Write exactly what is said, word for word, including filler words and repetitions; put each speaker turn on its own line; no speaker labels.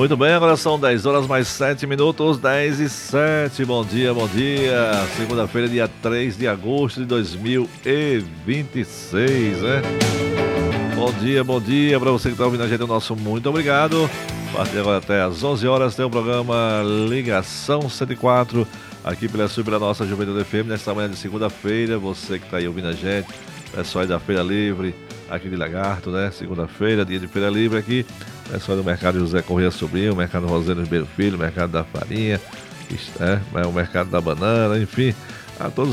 Muito bem, agora são dez horas mais sete minutos, dez e sete. Bom dia, bom dia. Segunda-feira, dia três de agosto de dois mil e vinte e seis, né? Bom dia, bom dia para você que está ouvindo a gente. O nosso muito obrigado. A partir de agora até às onze horas tem o programa Ligação cento e quatro aqui pela Sub da nossa Juventude F M nesta manhã de segunda-feira. Você que está aí ouvindo a gente, pessoal aí da Feira Livre aqui de Lagarto, né? Segunda-feira, dia de Feira Livre aqui. Pessoal do Mercado José Corrêa Sobrinho, Mercado Rosendo Ribeiro Filho, Mercado da Farinha, é, o Mercado da Banana, enfim, a todos